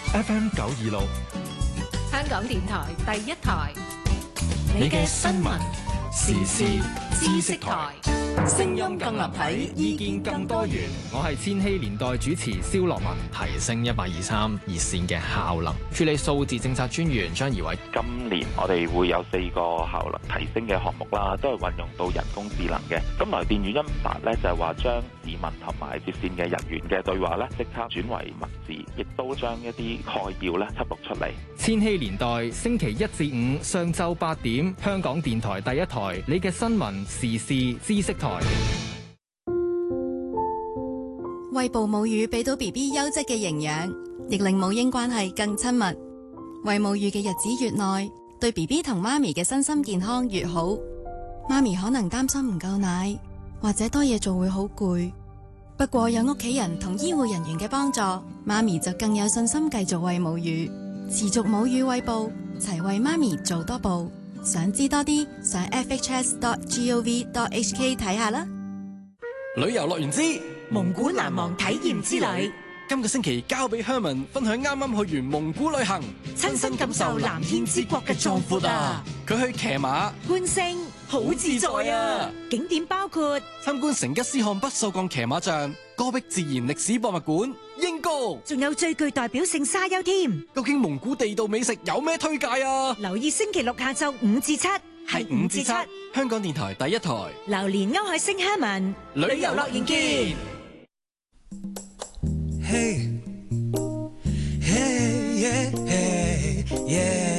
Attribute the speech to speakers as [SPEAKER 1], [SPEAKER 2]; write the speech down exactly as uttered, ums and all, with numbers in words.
[SPEAKER 1] F M 九二六，
[SPEAKER 2] 香港電台第一台，
[SPEAKER 1] 你嘅新聞時事知識台，聲音更立體，意見更多元。
[SPEAKER 3] 我係千禧年代主持蕭樂文。提升一八二三熱線嘅效能，處理數字政策專員張怡偉。
[SPEAKER 4] 今年我哋會有四個效能提升嘅項目啦，都係運用到人工智能嘅。咁來電語音達咧就係話將市民同埋接線嘅人員嘅對話咧即刻轉為文字，亦都將一啲概要咧輯錄出嚟。
[SPEAKER 3] 千禧年代星期一至五上晝八點，香港電台第一台，你嘅新聞時事知識台。
[SPEAKER 5] 餵哺母乳俾到 B B 優質嘅營養，亦令母嬰關係更親密。餵母乳嘅日子越耐，對 B B 同媽咪嘅身心健康越好。媽咪可能擔心唔夠奶，或者多嘢做會好攰。不過有屋企人同醫護人員嘅幫助，媽咪就更有信心繼續餵母乳。持續母乳餵哺，齊為媽咪做多步。想知多啲，上 f h s dot gov dot h k 睇下啦。
[SPEAKER 6] 旅遊樂園之
[SPEAKER 7] 蒙古難忘體驗之旅，
[SPEAKER 6] 今個星期交俾 Herman 分享啱啱去完蒙古旅行，
[SPEAKER 7] 親身感受藍天之國嘅壯闊啊！
[SPEAKER 6] 佢去騎馬、
[SPEAKER 7] 觀星，好自在啊！景點包括
[SPEAKER 6] 參觀成吉思汗不鏽鋼騎馬像、戈壁自然歷史博物館、英高，
[SPEAKER 7] 仲有最具代表性沙丘添。
[SPEAKER 6] 究竟蒙古地道美食有咩推介啊？
[SPEAKER 7] 留意星期六下晝五至七，
[SPEAKER 6] 係五至七，香港電台第一台。
[SPEAKER 7] 榴蓮歐海星 Herman， 旅遊樂園見。
[SPEAKER 8] Hey, hey, yeah, hey, yeah.